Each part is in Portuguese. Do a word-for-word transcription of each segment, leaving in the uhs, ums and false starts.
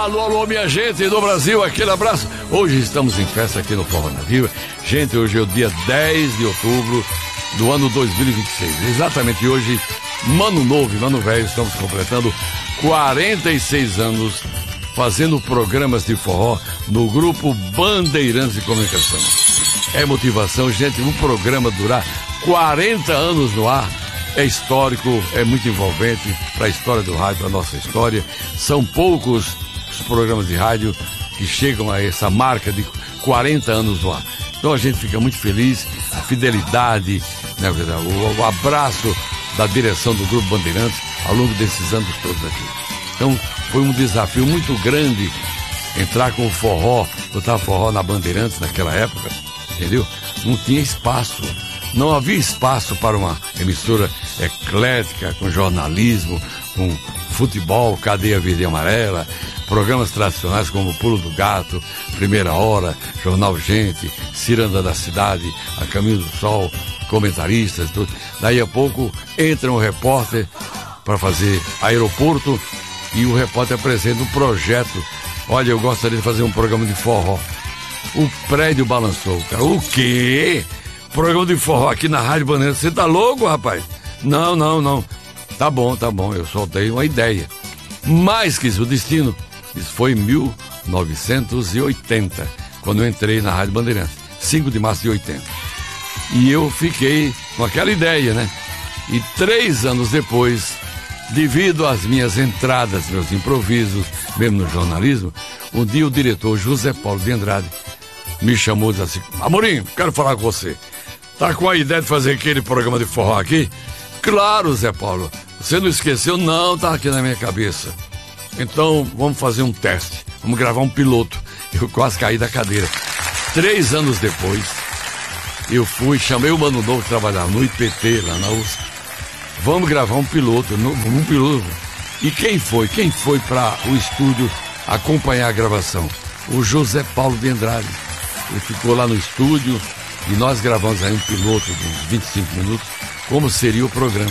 Alô, alô, minha gente do Brasil, aquele abraço. Hoje estamos em festa aqui no Forró Nativa. Gente, hoje é o dia dez de outubro do ano dois mil e vinte e seis. Exatamente hoje, Mano Novo e Mano Velho, estamos completando quarenta e seis anos fazendo programas de forró no grupo Bandeirantes de Comunicação. É motivação, gente, um programa durar quarenta anos no ar é histórico, é muito envolvente para a história do rádio, para a nossa história. São poucos os programas de rádio que chegam a essa marca de quarenta anos no ar. Então a gente fica muito feliz, a fidelidade, né, o, o abraço da direção do Grupo Bandeirantes ao longo desses anos todos aqui. Então foi um desafio muito grande entrar com o forró, botar forró na Bandeirantes naquela época, entendeu? Não tinha espaço, não havia espaço para uma emissora eclética, com jornalismo, com futebol, cadeia verde e amarela, programas tradicionais como Pulo do Gato, Primeira Hora, Jornal Gente, Ciranda da Cidade, A Caminho do Sol, comentaristas, tudo. Daí a pouco entra um repórter para fazer aeroporto e o repórter apresenta um projeto. Olha, eu gostaria de fazer um programa de forró. O prédio balançou, cara. O quê? Programa de forró aqui na Rádio Bandeirantes. Você tá louco, rapaz? Não, não, não. Tá bom, tá bom. Eu soltei uma ideia. Mais que isso, o destino. Isso foi em mil novecentos e oitenta, quando eu entrei na Rádio Bandeirantes. cinco de março de oitenta. E eu fiquei com aquela ideia, né? E três anos depois, devido às minhas entradas, meus improvisos, mesmo no jornalismo, um dia o diretor José Paulo de Andrade me chamou e disse assim: Amorim, quero falar com você. Tá com a ideia de fazer aquele programa de forró aqui? Claro, Zé Paulo. Você não esqueceu? Não, tá aqui na minha cabeça. Então, vamos fazer um teste. Vamos gravar um piloto. Eu quase caí da cadeira. Três anos depois, eu fui, chamei o Mano Novo que trabalhava no I P T, lá na U S P. Vamos gravar um piloto, um piloto. E quem foi? Quem foi para o estúdio acompanhar a gravação? O José Paulo de Andrade. Ele ficou lá no estúdio e nós gravamos aí um piloto de uns vinte e cinco minutos, como seria o programa.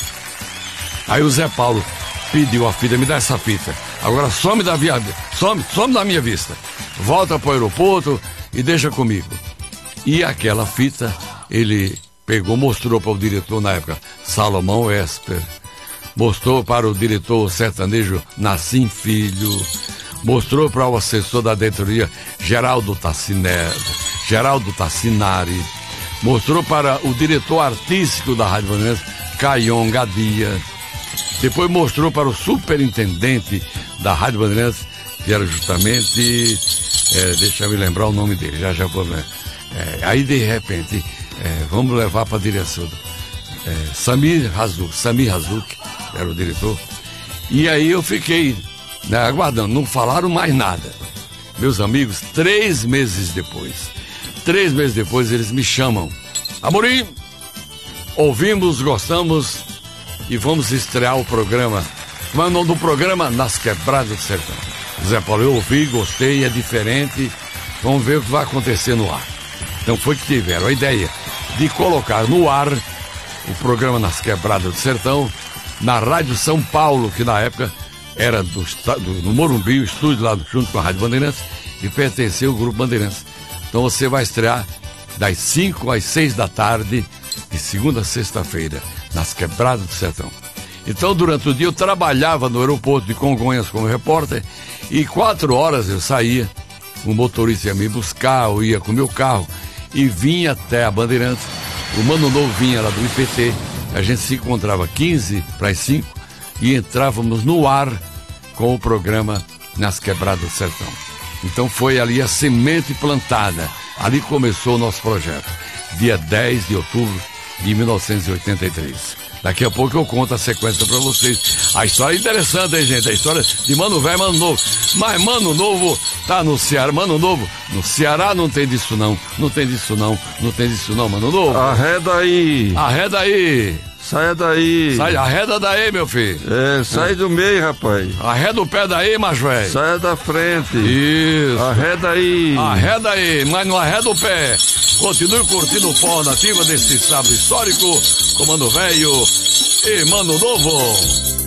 Aí o Zé Paulo pediu a fita: me dá essa fita. Agora some da via, some, some da minha vista. Volta para o aeroporto e deixa comigo. E aquela fita ele pegou, mostrou para o diretor na época, Salomão Esper, mostrou para o diretor sertanejo Nassim Filho, mostrou para o assessor da diretoria Geraldo Tassiné, Geraldo Tassinari, mostrou para o diretor artístico da Rádio Bandeirantes, Caion Gadia, depois mostrou para o superintendente da Rádio Bandeirantes, que era justamente, é, deixa eu me lembrar o nome dele, já já vou lembrar. É, aí de repente, é, vamos levar para a direção, é, Samir Hazouk, Samir Hazouk, era o diretor, e aí eu fiquei, né, aguardando, não falaram mais nada. Meus amigos, três meses depois, três meses depois eles me chamam: Amorim, ouvimos, gostamos e vamos estrear o programa. Como é o nome do programa? Nas Quebradas do Sertão. Zé Paulo, eu ouvi, gostei, é diferente, vamos ver o que vai acontecer no ar. Então foi que tiveram a ideia de colocar no ar o programa Nas Quebradas do Sertão na Rádio São Paulo, que na época era do, do, no Morumbi, o estúdio lá junto com a Rádio Bandeirantes, e pertenceu ao Grupo Bandeirantes. Então você vai estrear das cinco às seis da tarde, de segunda a sexta-feira, Nas Quebradas do Sertão. Então durante o dia eu trabalhava no aeroporto de Congonhas como repórter, e quatro horas eu saía, o motorista ia me buscar, eu ia com o meu carro e vinha até a Bandeirantes. O Mano Novo vinha lá do I P T, a gente se encontrava quinze para as cinco e entrávamos no ar com o programa Nas Quebradas do Sertão. Então foi ali a semente plantada, ali começou o nosso projeto, dia dez de outubro de mil novecentos e oitenta e três. Daqui a pouco eu conto a sequência pra vocês. A história é interessante, hein, gente? A história de Mano Velho e Mano Novo. Mas Mano Novo tá no Ceará. Mano Novo, no Ceará não tem disso não. Não tem disso não. Não tem disso não, Mano Novo. Arreda aí. Arreda aí. Saia daí. Sai, arreda daí, meu filho. É, sai é. do meio, rapaz. Arreda o pé daí, macho velho. Saia da frente. Isso. Arreda aí. Arreda aí, mas não arreda o pé. Continue curtindo o Forró Nativa desse sábado histórico com Mano Velho e Mano Novo.